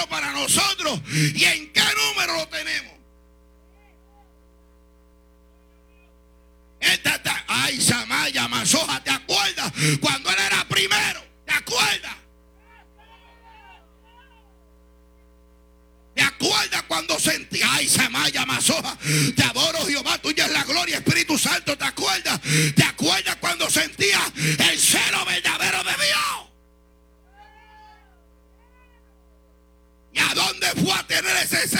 bueno para nosotros y en qué número lo tenemos. Ay, Samaya, Masoja, ¿te acuerdas cuando él era primero? ¿Te acuerdas? ¿Te acuerdas cuando sentí? Ay, Samaya, Masoja, te adoro, Jehová, tuya es la gloria, Espíritu Santo, ¿te acuerdas? ¿Te acuerdas cuando sentía el celo verdadero de Dios? ¿Y a dónde fue a tener ese